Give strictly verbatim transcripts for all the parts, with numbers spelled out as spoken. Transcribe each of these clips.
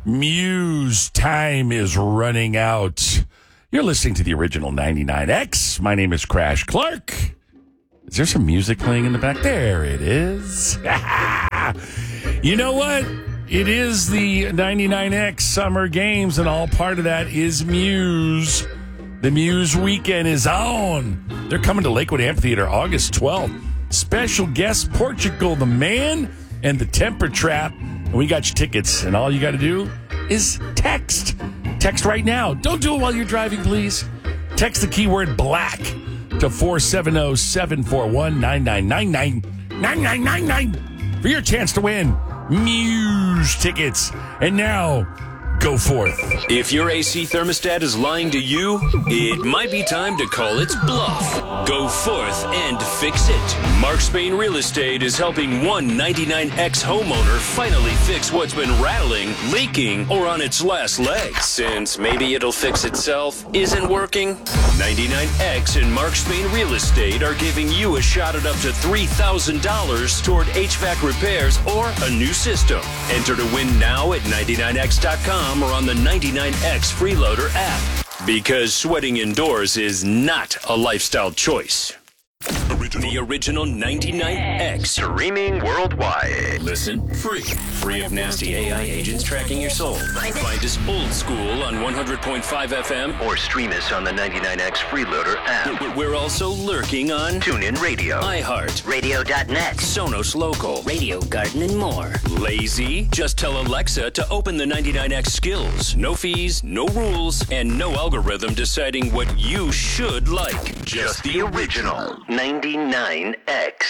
Muse, time is running out. You're listening to the original ninety-nine X. My name is Crash Clark. Is there some music playing in the back? There it is. You know what? It is the ninety-nine X Summer Games, and all part of that is Muse. The Muse weekend is on. They're coming to Lakewood Amphitheater August twelfth. Special guests, Portugal the Man and the Temper Trap. And we got your tickets, and all you got to do is text. Text right now. Don't do it while you're driving, please. Text the keyword black to four seven zero, seven four one, nine nine nine nine nine nine nine nine for your chance to win Muse tickets. And now, go forth. If your A C thermostat is lying to you, it might be time to call its bluff. Go forth and fix it. Mark Spain Real Estate is helping one ninety-nine X homeowner finally fix what's been rattling, leaking, or on its last leg. Since maybe it'll fix itself isn't working, ninety-nine X and Mark Spain Real Estate are giving you a shot at up to three thousand dollars toward H V A C repairs or a new system. Enter to win now at ninety-nine X dot com or on the ninety-nine X Freeloader app. Because sweating indoors is not a lifestyle choice. Original. The original ninety-nine X. Streaming worldwide. Listen free. Free of nasty A I agents tracking your soul. Find us old school on one hundred point five F M. Or stream us on the ninety-nine X Freeloader app. We're also lurking on TuneIn Radio, iHeart, Radio dot net, Sonos Local, Radio Garden, and more. Lazy? Just tell Alexa to open the ninety-nine X skills. No fees, no rules, and no algorithm deciding what you should like. Just the original ninety-nine X.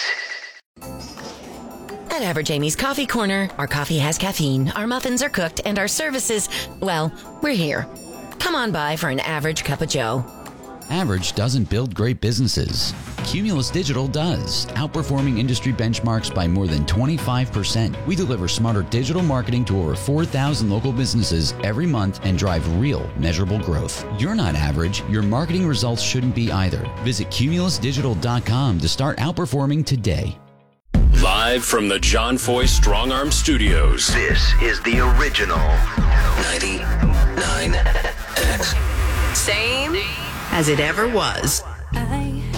At Average Amy's Coffee Corner, our coffee has caffeine, our muffins are cooked, and our services, well, we're here. Come on by for an average cup of joe. Average doesn't build great businesses. Cumulus Digital does, outperforming industry benchmarks by more than twenty-five percent. We deliver smarter digital marketing to over four thousand local businesses every month and drive real, measurable growth. You're not average. Your marketing results shouldn't be either. Visit cumulus digital dot com to start outperforming today. Live from the John Foy Strong Arm Studios. This is the original ninety-nine X. Same as it ever was.